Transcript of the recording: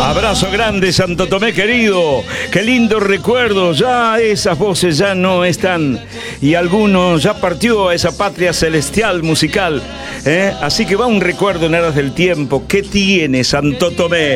Abrazo grande, Santo Tomé querido. Qué lindo recuerdo. Ya esas voces ya no están. Y algunos ya partió a esa patria celestial musical. Así que va un recuerdo en aras del tiempo. ¿Qué tiene Santo Tomé?